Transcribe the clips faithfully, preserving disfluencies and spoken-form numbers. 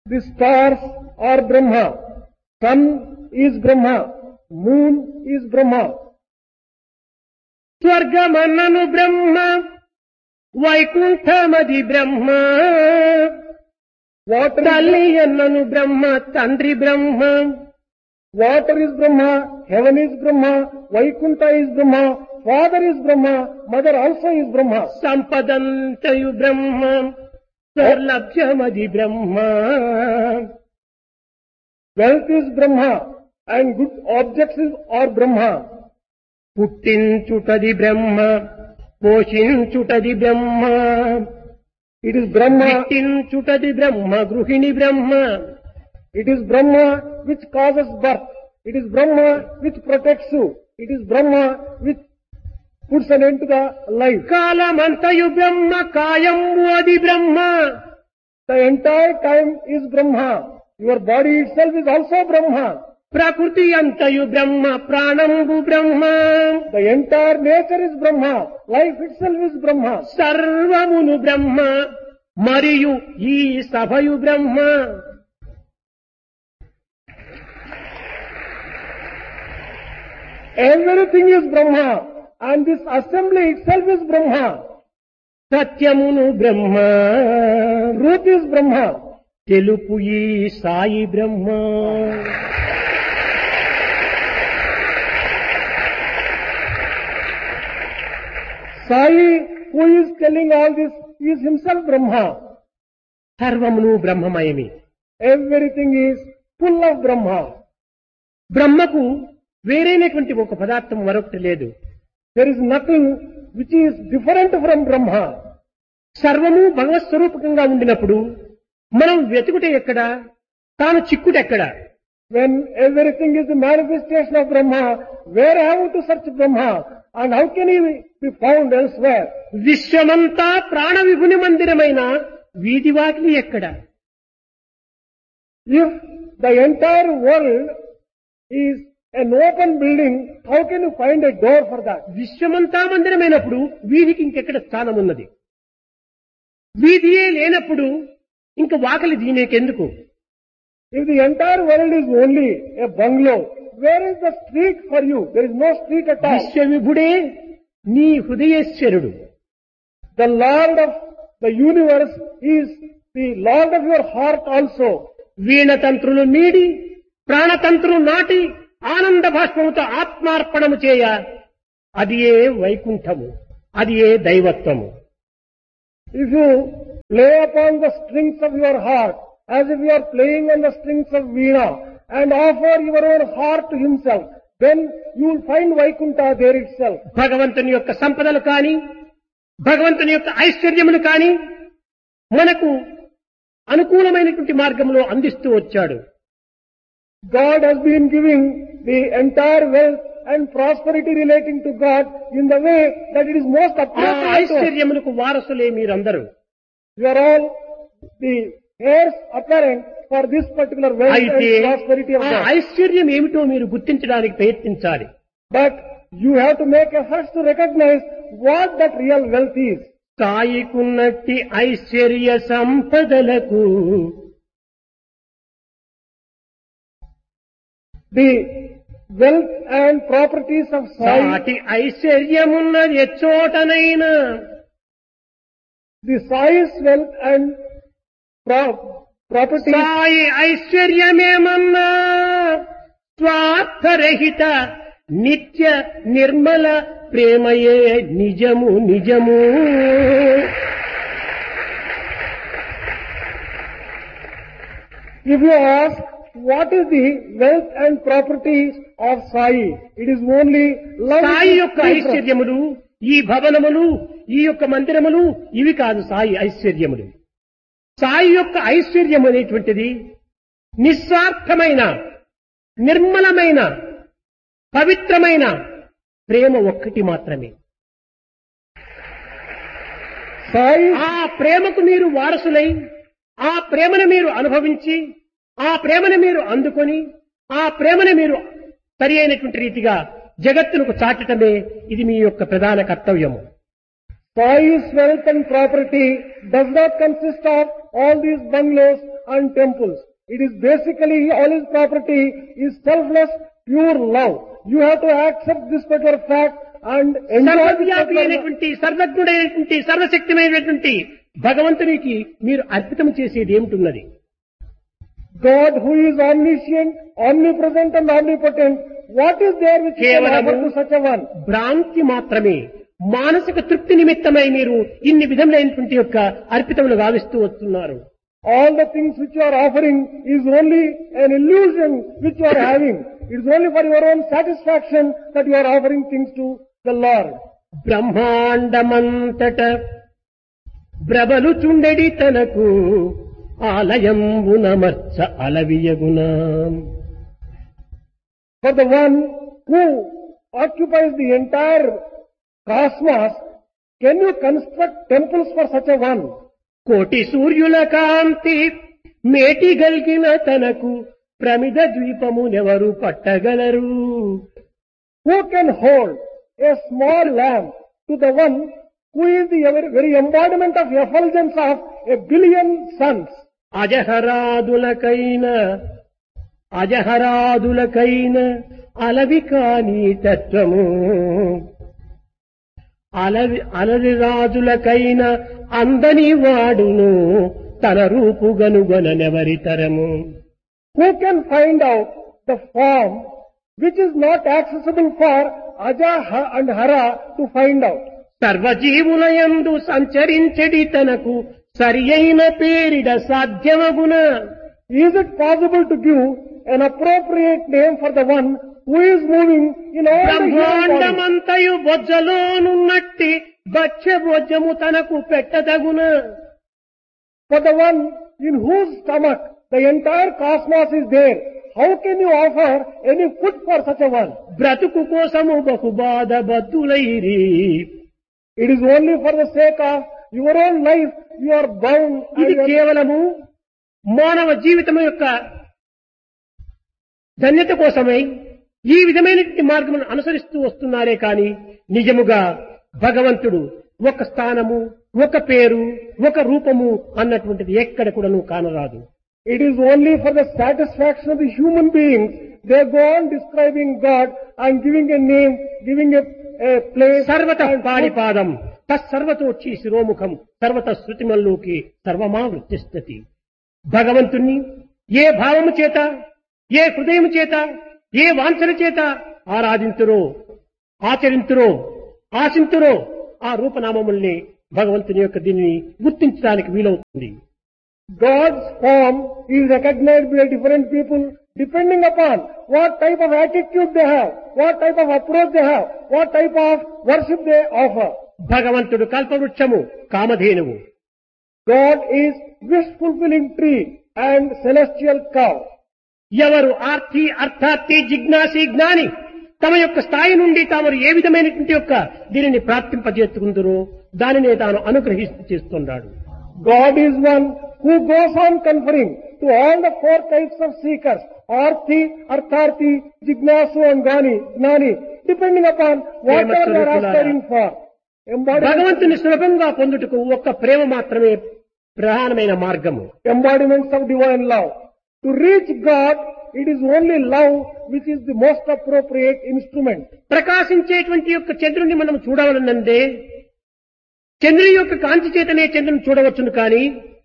The stars are Brahma. Sun is Brahma. Moon is Brahma. స్వర్గమన్నను Brahma, వైకుంఠమది Brahma. Water తల్లి is, అన్నను బ్రహ్మ, తండ్రి బ్రహ్మ. water is Brahma. Heaven is Brahma. Vaikuntha is Brahma. Father is Brahma. Mother also is Brahma. సంపదంతయు Brahma, సర్లభ్యమది Brahma. Wealth is Brahma. And good objects is, are Brahma. పుట్టించుటది Brahma, పోషించుటది Brahma. It is Brahma. పుట్టించుటది బ్రహ్మ, గృహిణి బ్రహ్మ. It is Brahma which causes birth. It is Brahma which protects you. It is Brahma which puts an end to the life. కాలమంతయు బ్రహ్మ, కాయంబు అది బ్రహ్మ. The entire time is Brahma. Your body itself is also Brahma. ప్రకృతి అంతయు బ్రహ్మ, ప్రాణంబు బ్రహ్మ. The entire nature is Brahma. Life itself is Brahma. సర్వమును బ్రహ్మ, మరియు ఈ సభయు బ్రహ్మ. Everything is Brahma. And this assembly itself is Brahma. సత్యమును బ్రహ్మ, Truth is Brahma. తెలుపు ఈ సాయి బ్రహ్మ. Sai, who is telling all this, is himself Brahma. సర్వమును బ్రహ్మమయమే. Everything is full of Brahma. బ్రహ్మకు వేరైనటువంటి ఒక పదార్థం మరొకటి లేదు. There is nothing which is different from Brahma. సర్వము భగవత్ స్వరూపకంగా ఉండినప్పుడు మనం వెతుకుట ఎక్కడ, తాను చిక్కుట ఎక్కడ? When everything is the manifestation of Brahma, where have we to search Brahma? And how can he be found elsewhere? విశ్వమంతా ప్రాణ విభుని మందిరమైన వీధి వాకిలి ఎక్కడ? If the entire world is an open building, how can you find a door for that? విశ్వమంతా మందిరమైనప్పుడు వీధికి ఇంకెక్కడ స్థానం ఉన్నది? వీధియే లేనప్పుడు ఇంక వాకిలి దీనేకెందుకు? If the entire world is only a bungalow, where is the street for you? There is no street at all. విశ్వవిభుడే నీ హృదయేశ్వరుడు. The Lord of the universe is the Lord of your heart also. వీణతంత్రులు మీడి ప్రాణతంత్రులు నాటి ఆనంద భాష్పముతో ఆత్మార్పణము చేయ అది ఏ వైకుంఠము, అది ఏ దైవత్వము. If you play upon the strings of your heart, as if you are playing on the strings of Veena, and offer your own heart to himself, then you will find Vaikuntha there itself. భగవంతుని యొక్క సంపదలు కాని, భగవంతుని యొక్క ఐశ్వర్యములు కాని మనకు అనుకూలమైనటువంటి మార్గంలో అందిస్తూ వచ్చాడు. God has been giving the entire wealth and prosperity relating to God in the way that it is most ఆ appropriate to us. ఐశ్వర్యములకు వారసులే మీరందరూ. You are all the heirs apparent for this particular wealth అయితే and prosperity of ఆ God. ఐశ్వర్యం ఏమిటో మీరు గుర్తించడానికి ప్రయత్నించాలి. But you have to make efforts to recognize what that real wealth is. సాయికున్నట్టి Aishwarya సంపదలకు The wealth and properties of Sai, సాటి ఐశ్వర్యమున్నది ఎచ్చోటనైనా the Sai's wealth and pro- properties, Sai ఐశ్వర్యమేమన్నా స్వార్థరహిత నిత్య నిర్మల ప్రేమయే నిజము నిజము. if you ask what is the wealth and properties of Sai, it is only love. Sai which is యొక్క free from- ఐశ్వర్యములు, ఈ భవనములు, ఈ యొక్క మందిరములు ఇవి కాదు సాయి ఐశ్వర్యములు. సాయి యొక్క ఐశ్వర్యం అనేటువంటిది నిస్వార్థమైన, నిర్మలమైన, పవిత్రమైన ప్రేమ ఒక్కటి మాత్రమే. Sai, ఆ ప్రేమకు మీరు వారసులై, ఆ ప్రేమను మీరు అనుభవించి, ఆ ప్రేమను మీరు అందుకొని, ఆ ప్రేమను మీరు సరి అయినటువంటి రీతిగా జగత్తునకు చాటటమే ఇది మీ యొక్క ప్రధాన కర్తవ్యము. Sai's wealth and property does not consist of all these bungalows and temples. It is basically, all his property is selfless, pure love. You have to accept this particular fact and enjoy this సర్వవ్యాపి particular అయినటువంటి సర్వజ్ఞుడైనటువంటి సర్వశక్తిమైనటువంటి భగవంతునికి మీరు అర్పితం చేసేది ఏమిటున్నది? God who is omniscient, omnipresent and omnipotent, what is there which you can offer to such a one? భ్రాంతి మాత్రమే. మానసిక తృప్తి నిమిత్తమై మీరు ఇన్ని విధములైనటువంటి యొక్క అర్పితములు గావిస్తూ వస్తున్నారు. All the things which you are offering is only an illusion which you are having. It is only for your own satisfaction that you are offering things to the Lord. బ్రహ్మాండమంతట బ్రబలు చుండెడి తనకు ఆలయంబునమర్చ అలవియగున. For the one who occupies the entire cosmos, can you construct temples for such a one? కోటి సూర్యుల కాంతి మేటి గల్గిన తనకు ప్రమిద ద్వీపమునెవరు పట్టగలరు? Who can hold a small lamp to the one who is the very embodiment of effulgence of a billion suns? అజహరాదులకైన అజహరాదులకైన అలవి కాని తత్వము, అలవి అలవి రాజులకైన అందని వాడును తన రూపుగనుగొనెవరితరము. Who can find out the form which is not accessible for Aja and Hara to find out? సర్వజీవులయందు సంచరించడి తనకు సరి అయిన పేరిడ సాధ్యమగున. Is it possible to give an appropriate name for the one who is moving in all the human body? బ్రహ్మాండమంతయు బొజ్జలోనున్నట్టి బచ్చ బొజ్జము తనకు పెట్టదగున. For the one in whose stomach the entire cosmos is there, how can you offer any food for such a one? బ్రతుకు కోసము బహు బాధ బద్దులైరి. It is only for the sake of your own life you are bound. ఇది and you are- కేవలము మానవ జీవితం యొక్క ధన్యత కోసమై ఈ విధమైనటువంటి మార్గమును అనుసరిస్తూ వస్తున్నారే కాని నిజముగా భగవంతుడు ఒక స్థానము, ఒక పేరు, ఒక రూపము అన్నటువంటిది ఎక్కడ కూడాను కానరాదు. It is only for the satisfaction of the human beings they go on describing God and giving a name, giving a, a place. సర్వత and పాడిపాదం తత్సర్వతోచ్చి శిరోముఖం సర్వత శృతిమల్లోకి సర్వమా వృత్తిస్తతి. భగవంతుణ్ణి ఏ భావము చేత, ఏ హృదయము చేత, ఏ వాంఛన చేత ఆరాధింతురో, ఆచరింతురో, ఆశింతురో ఆ రూపనామముల్ని భగవంతుని యొక్క దీనిని గుర్తించడానికి వీలవుతుంది. God's form is recognized by different people depending upon what type of attitude they have, what type of approach they have, what type of worship they offer. భగవంతుడు కల్పవృక్షము, కామధేనువు. God is wish fulfilling tree and celestial cow. ఎవరు ఆర్తి అర్థార్థి జిజ్ఞాసి జ్ఞాని తమ యొక్క స్థాయి నుండి తాము ఏ విధమైనటువంటి యొక్క దీనిని ప్రాప్తింపజేసుకుందరో దానినే తాను అనుగ్రహిస్తూ చేస్తున్నాడు. God is one who goes on conferring to all the four types of seekers, Arthi, Artharthi, Jignasu and Gani, Gnani, depending upon whatever they are aspiring for. Embodiment, భగవంతుని సులభంగా పొందుటకు ఒక్క ప్రేమ మాత్రమే ప్రధానమైన మార్గము. embodiments of divine love. To reach God, it is only love which is the most appropriate instrument. ప్రకాశించేటువంటి యొక్క చంద్రుని మనం చూడవలనందే చంద్రుని యొక్క కాంతి చేతనే చంద్రుని చూడవచ్చును కానీ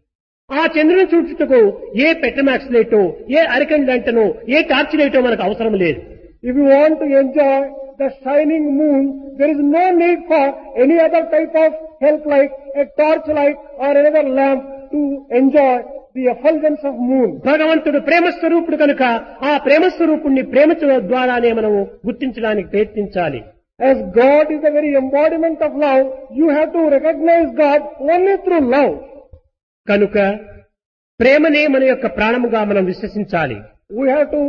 ఆ చంద్రుని చూచుటకు ఏ పెట్రమాక్స్ లైటో, ఏ అరికెన్ లైటనో, ఏ టార్చ్ లైటో మనకు అవసరం లేదు. If you want to enjoy the shining moon, there is no need for any other type of help like a torch light or another lamp to enjoy the effulgence of moon. భగవంతుడు ప్రేమస్వరూపుడు కనుక ఆ ప్రేమస్వరూపుణ్ణి ప్రేమ ద్వారానే మనము గుర్తించడానికి ప్రయత్నించాలి. As God is the very embodiment of love, you have to recognize God only through love. కనుక ప్రేమనే మన యొక్క ప్రాణముగా మనం విశ్వసించాలి. We have to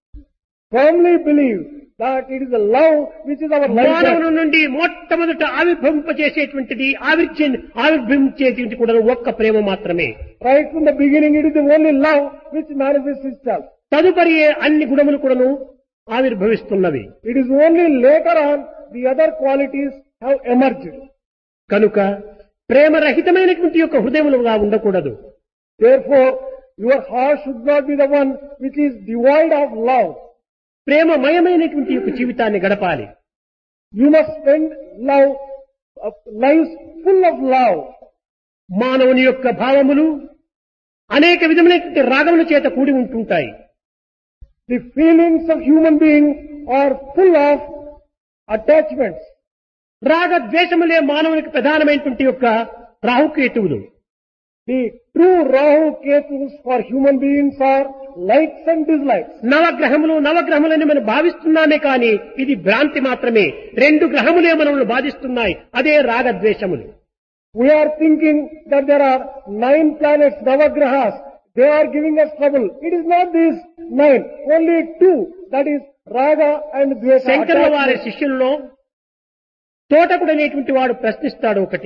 firmly believe that it is the love which is our life. మానవుని నుండి మొట్టమొదట ఆవిర్భవింపజేసేటువంటిది ఆవిర్చే ఆవిర్భవించేటువంటి కూడా ఒక్క ప్రేమ మాత్రమే. Right from the beginning, it is the only love which manifests itself. తదుపరి అన్ని గుణములు కూడాను ఆవిర్భవిస్తున్నవి. It is only later on the other qualities have emerged. కనుక ప్రేమరహితమైనటువంటి యొక్క హృదయములుగా ఉండకూడదు. Therefore, Your heart should not be the one which is devoid of love. ప్రేమమయమైనటువంటి యొక్క జీవితాన్ని గడపాలి. You must spend love, uh, lives full of love. మానవుని యొక్క భావములు అనేక విధమైనటువంటి రాగముల చేత కూడి ఉంటుంటాయి. The feelings of human being are full of attachments. రాగ ద్వేషములే మానవునికి ప్రధానమైనటువంటి యొక్క రాహుకేతువులు. The true Rahu Ketus for human beings are likes and dislikes. నవగ్రహములు నవగ్రహములని మనం భావిస్తున్నామే కానీ ఇది భ్రాంతి మాత్రమే. రెండు గ్రహములే మనల్ని బాధిస్తున్నాయి. అదే రాగద్వేషములు. We are thinking that there are nine planets, Navagrahas. They are giving us trouble. It is not these nine, only two. That is Raga and Dvesha. శంకరుల వారి శిష్యుల్లో తోటకుడు అనేటువంటి వాడు ప్రశ్నిస్తాడు ఒకటి.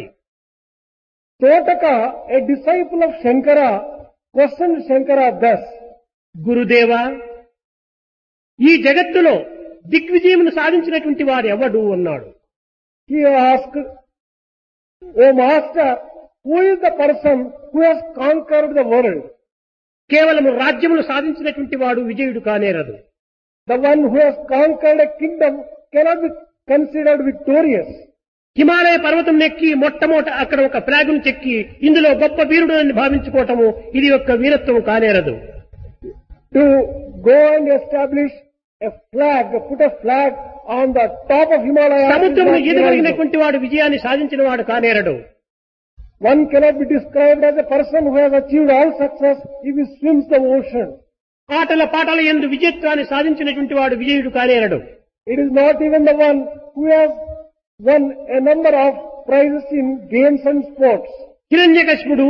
Totaka, a disciple of Shankara, questioned Shankara thus. గురుదేవ, ఈ జగత్తులో దిగ్విజయమును సాధించినటువంటి వాడు ఎవడు అన్నాడు. He asked, O Master, who is the person who has conquered the world? కేవలము రాజ్యమును సాధించినటువంటి వాడు విజయుడు కానేరదు. The one who has conquered a kingdom cannot be considered victorious. Himalaya పర్వతం నెక్కి మొట్టమొదట అక్కడ ఒక ఫ్లాగును చెక్కి ఇందులో గొప్ప వీరుడు అని భావించుకోవటము ఇది యొక్క వీరత్వం కానేరదు. To go and establish a flag, put a flag on the top of Himalaya. సముద్రమును ఈదగలిగినటువంటి వాడు విజయాన్ని సాధించిన వాడు కానేరడు. One cannot be described as a person who has achieved all success if he swims the ocean. ఆటల పాటల యందు విజయత్వాన్ని సాధించినటువంటి వాడు విజయుడు కానేరడు. It is not even the one who has won a number of prizes in games and sports. హిరణ్యకశిపుడు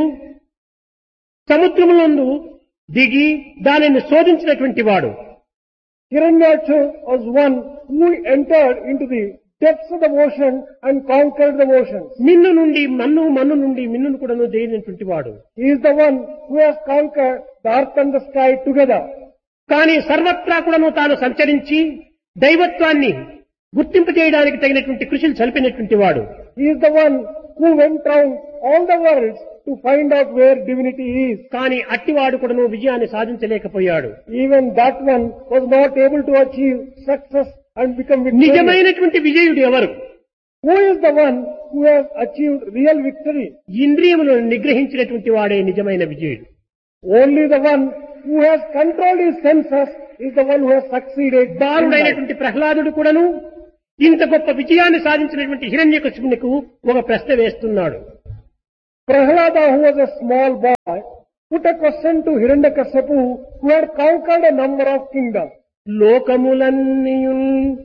సముద్రములందు దిగి దానిని శోధించినటువంటి వాడు. Hiranyaksha was one who entered into the depths of the ocean and conquered the ocean. మిన్ను నుండి మన్ను మన్ను నుండి మిన్నును కూడాను జయించినటువంటి వాడు. He is the one who has conquered the earth and the sky together. కానీ సర్వత్రా కూడాను తాను సంచరించి దైవత్వాన్ని గుర్తింపు చేయడానికి తగినటువంటి కృషిని చల్పినటువంటి వాడు. He is the one who went round all the worlds to find out where divinity is. కానీ అట్టివాడు కూడాను విజయాన్ని సాధించలేకపోయాడు. Even that one was not able to achieve success and become victorious. నిజమైనటువంటి విజయుడు ఎవరు? Who is the one who has achieved real victory? ఇంద్రియములను నిగ్రహించినటువంటి వాడే నిజమైన విజయుడు. Only the one who has controlled his senses is the one who has succeeded. బాలుడైనటువంటి ప్రహ్లాదుడు కూడాను ఇంత గొప్ప విజయాన్ని సాధించినటువంటి హిరణ్యకశిపునికి ఒక ప్రశ్న వేస్తున్నాడు. Prahlada, who was a small boy, put a question to Hiranyakashipu, who had conquered a number of kingdoms. లోకములన్నీయున్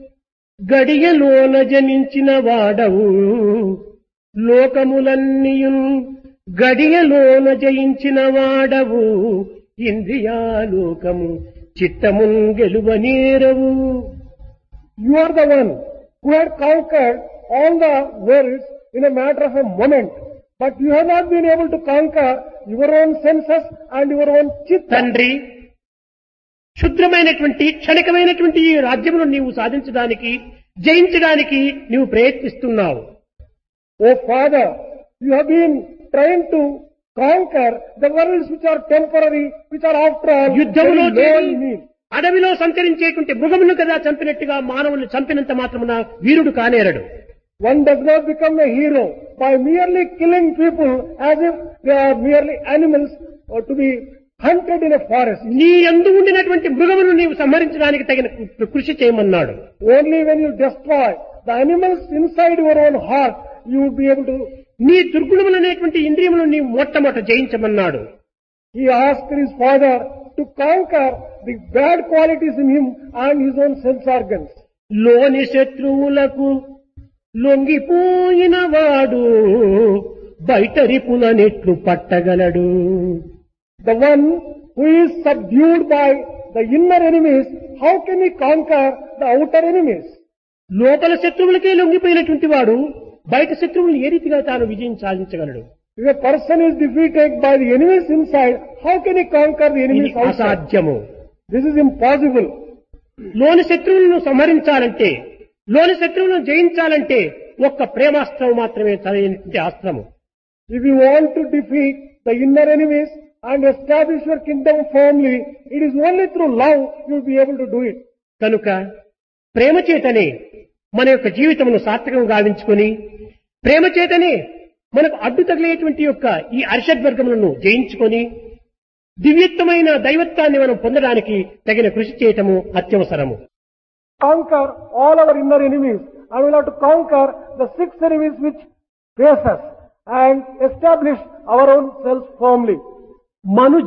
గడియలోన జనించిన వాడవు, లోకములన్నీయున్ గడియలోన జయించిన వాడవు, ఇంద్రియాలోకము చిత్తమున్ గెలువనేరవు. You are the one who had conquered all the worlds in a matter of a moment, but you have not been able to conquer your own senses and your own chitta. తండ్రి, క్షుద్రమైనటువంటి క్షణికమైనటువంటి ఈ రాజ్యమును నీవు సాధించడానికి జయించడానికి నీవు ప్రయత్నిస్తున్నావు. Oh Father, you have been trying to conquer the worlds which are temporary, which are after all యుద్ధములో very low in need. అడవిలో సంచరించేటువంటి మృగమును కదా చంపినట్టుగా మానవులు చంపినంత మాత్రమున వీరుడు కానేరడు. One does not become a hero by merely killing people as if they are merely animals or to be hunted in a forest. నీ యందు ఉండినటువంటి మృగమును నీవు సంహరించడానికి తగిన కృషి చేయమన్నాడు. Only when you destroy the animals inside your own heart, you will be able to. నీ దుర్గుణములనేటువంటి ఇంద్రియములను నీవు మొట్టమొదట జయించమన్నాడు. He asked his father to conquer the bad qualities in him and his own sense organs. లోని శత్రువులకు లొంగిపోయిన వాడు బయట రిపులనెట్లు పట్టగలడు. The one who is subdued by the inner enemies, how can he conquer the outer enemies? లోపల శత్రువులకే లొంగిపోయినటువంటి వాడు బయట శత్రువులు ఏ రీతిగా తాను విజయం సాధించగలడు? If a person is defeated by the enemies inside, how can he conquer the enemies ఇది outside? అసాధ్యము. This is impossible. లోని శత్రువులను సంహరించాలంటే, లోని శత్రువులను జయించాలంటే ఒక్క ప్రేమాస్త్రం మాత్రమే సరైనటువంటి అస్త్రము. If you want to defeat the inner enemies, and establish your kingdom firmly, it is only through love you will be able to do it. కనుక ప్రేమ చేతనే మన యొక్క జీవితమును సార్థకం గావించుకొని, ప్రేమ చేతనే మనకు అడ్డు తగిలేటువంటి యొక్క ఈ అరిషడ్వర్గములను జయించుకొని దివ్యత్వమైన దైవత్వాన్ని మనం పొందడానికి తగిన కృషి చేయటము అత్యవసరము. Conquer all our inner enemies, and we will have to conquer the six enemies which face us and establish our own selves firmly. మనుజ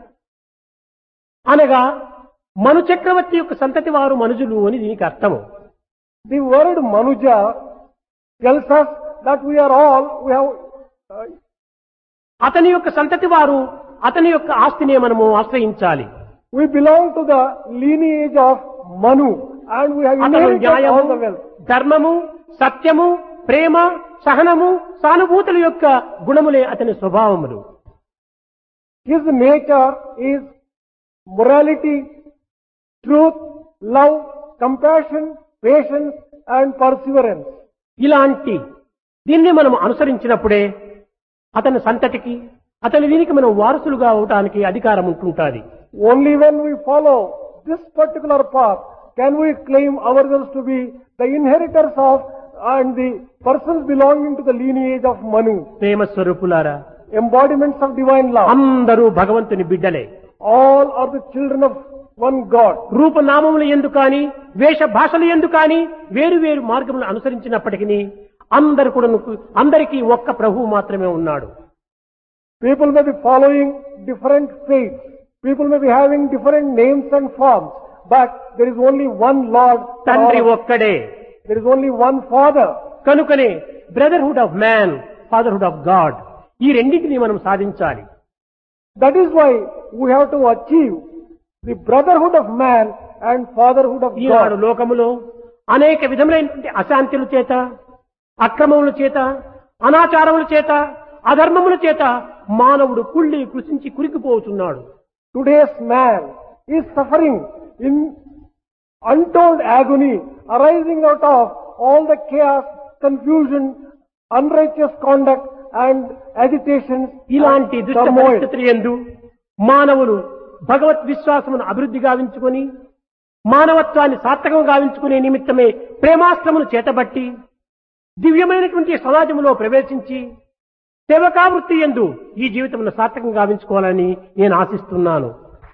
అనగా మను చక్రవర్తి యొక్క సంతతి వారు మనుజులు అని దీనికి అర్థము. The word Manuja tells us that we are all, we have, uh, అతని యొక్క సంతతి వారు అతని యొక్క ఆస్తిని మనము ఆశ్రయించాలి. we belong to the lineage of Manu and we have అతను inherited న్యాయము, all the wealth. ధర్మము, సత్యము, ప్రేమ, సహనము, సానుభూతుల యొక్క గుణములే అతని స్వభావములు. His nature is morality, truth, love, compassion, patience and perseverance. ఇలాంటి దీన్ని మనం అనుసరించినప్పుడే అతని సంతతికి అతని దీనికి మనం వారసులుగా అవటానికి అధికారం ఉంటుంటుంది. Only when we follow this particular path can we claim ourselves to be the inheritors of and the persons belonging to the lineage of Manu. ప్రేమ స్వరూపులారా, Embodiments of divine love. అందరూ భగవంతుని బిడ్డలే. All are the children of one God. రూపనామములు ఎందు కాని, వేష భాషలు ఎందు కాని వేరు వేరు మార్గములను అనుసరించినప్పటికీ అందరు కూడా అందరికీ ఒక్క ప్రభువు మాత్రమే ఉన్నాడు. People may be following different faiths. People may be having different names and forms. But there is only one Lord. తండ్రి ఒక్కడే. There is only one Father. కనుకనే brotherhood of man, fatherhood of God, ఈ రెండింటిని మనం సాధించాలి. That is why we have to achieve the brotherhood of man and fatherhood of Eenadu God. లోకములో అనేక విధములైనటువంటి అశాంతుల చేత, అక్రమముల చేత, అనాచారముల చేత, అధర్మముల చేత మానవుడు కుళ్ళి కృషించి కురికిపోతున్నాడు. Today's man is suffering in untold agony arising out of all the chaos, confusion, unrighteous conduct and agitations. ఇలాంటి and దుష్ట turmoil. పరిస్థితులు యందు మానవులు భగవత్ విశ్వాసమును అభివృద్ధి గావించుకొని మానవత్వాన్ని సార్థకం గావించుకునే నిమిత్తమే ప్రేమాశ్రమును చేతబట్టి దివ్యమైనటువంటి సమాజంలో ప్రవేశించి సేవకావృత్తి యందు ఈ జీవితమును సార్థకం గావించుకోవాలని నేను ఆశిస్తున్నాను.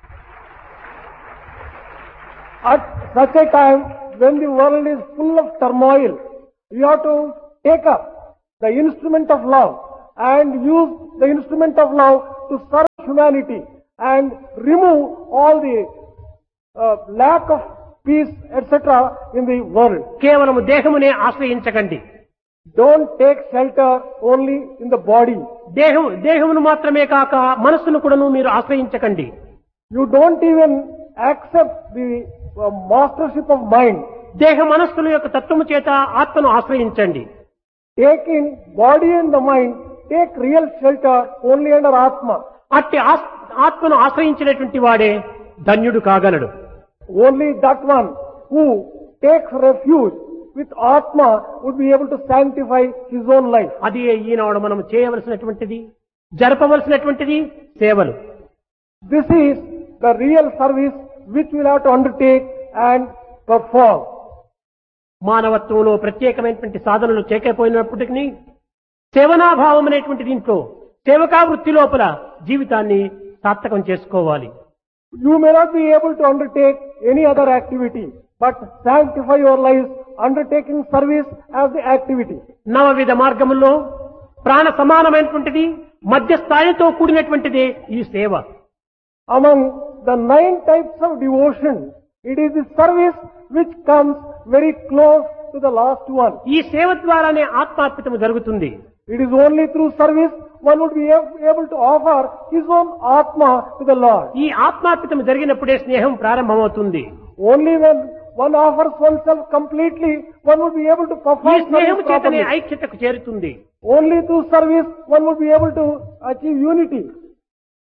At such a time when the world is full of turmoil, you have to take up the instrument of love and use the instrument of love to serve humanity and remove all the uh, lack of peace, et cetera in the world. కేవలము దేహమునే ఆశ్రయించకండి. Don't take shelter only in the body. దేహం దేహమును మాత్రమే కాక మనస్సును కూడాను మీరు ఆశ్రయించకండి. You don't even accept the uh, mastership of mind. దేహ మనస్సుల యొక్క తత్వము చేత ఆత్మను ఆశ్రయించండి. Take in body and the mind, take real shelter only under Atma. అట్టి ఆస్- ఆత్మను ఆశ్రయించినటువంటి వాడే ధన్యుడు కాగలడు. Only that one who takes refuge with Atma would be able to sanctify his own life. అది ఈనాడు మనం చేయవలసినటువంటిది, జరపవలసినటువంటిది సేవలు. This is the real service which we'll have to undertake and perform. మానవత్వంలో ప్రత్యేకమైనటువంటి సాధనలు చేయకపోయినప్పటికీ సేవనాభావం అనేటువంటి దీంట్లో సేవకా వృత్తి లోపల జీవితాన్ని సార్థకం చేసుకోవాలి. You may not be able to undertake any other activity, but sanctify your lives undertaking service as the activity. నవవిధ మార్గముల్లో ప్రాణ సమానమైనటువంటిది మధ్య స్థాయితో కూడినటువంటిదే ఈ సేవ. Among the nine types of devotion, it is the service which comes very close to the last one. ఈ సేవ ద్వారానే ఆత్మార్పితము జరుగుతుంది. It is only through service one would be able to offer his own Atma to the Lord. ఈ ఆత్మార్పితము జరిగినప్పుడే స్నేహం ప్రారంభమవుతుంది. Only when one offers oneself completely, one would be able to ఈ perform స్నేహము service చేతనే properly. ఐక్యతకు చేరుతుంది. Only through service one would be able to achieve unity.